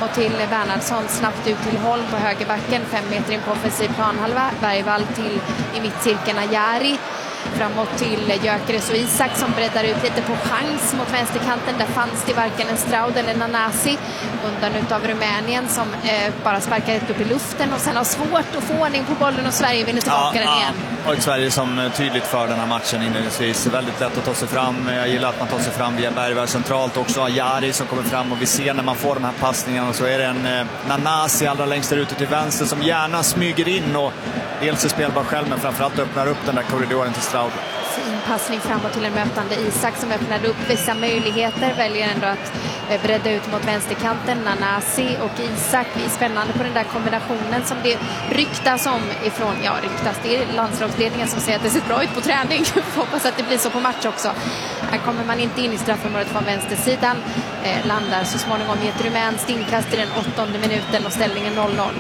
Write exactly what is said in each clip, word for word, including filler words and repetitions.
framåt till Bernhardsson, snabbt ut till Holm på högerbacken, fem meter in på offensiv planhalva. Bergvall till i mittcirkeln Ajari. Framåt till Gyökeres och Isak som breddar ut lite på chans mot vänsterkanten. Där fanns det varken en Stroud eller Nanasi. Undan utav Rumänien som eh, bara sparkar ett upp i luften och sen har svårt att få ordning på bollen och Sverige vinner tillbaka ja, den igen. Ja. Och Sverige som tydligt för den här matchen inledningsvis. Väldigt lätt att ta sig fram. Jag gillar att man tar sig fram via Bergvall centralt också. Ajari som kommer fram och vi ser när man får de här passningarna så är det en eh, Nanasi allra längst där ute till vänster som gärna smyger in och dels är spelbar själv men framförallt öppnar upp den där korridoren till Stroud. Fin passning framåt till en mötande Isak som öppnade upp vissa möjligheter, väljer ändå att eh, bredda ut mot vänsterkanten. Nanasi och Isak, det är spännande på den där kombinationen som det ryktas om ifrån, ja ryktas, det är landslagsledningen som säger att det ser bra ut på träning. Hoppas att det blir så på match också. Här kommer man inte in i straffområdet från vänstersidan, eh, landar så småningom i ett rumänskt inkast i den åttonde minuten och ställningen noll noll.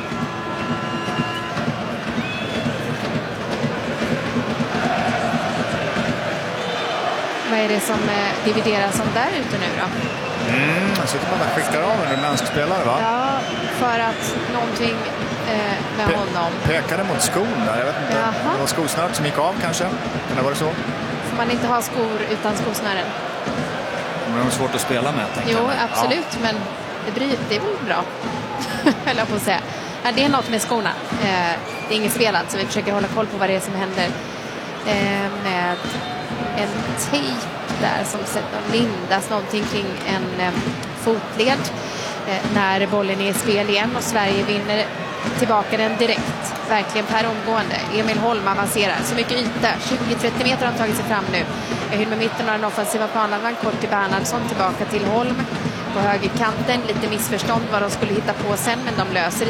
Vad är det som eh, divideras om där ute nu då? Mm, jag sitter man där skickar av en rumänsk spelare va? Ja, för att någonting eh, med Pe honom. Pekade mot skon där, jag vet inte. Jaha. Det var skosnöret som gick av kanske. Kan det vara så? Får man inte ha skor utan skosnören? Men det är svårt att spela med. Jo, absolut, ja. Men det, bryr, det är väl bra. Höll jag på att säga. Ja, det är något med skorna. Eh, det är inget spel så vi försöker hålla koll på vad det är som händer eh, med en tejp där som lindas någonting kring en eh, fotled eh, när bollen är i spel igen och Sverige vinner tillbaka den direkt, verkligen per omgående. Emil Holm avancerar, så mycket yta, tjugo till trettio meter har tagit sig fram nu. Jag hyll med mitten av den offensiva planhalvan, kort till Bernhardsson, tillbaka till Holm på högerkanten, lite missförstånd vad de skulle hitta på sen, men de löser det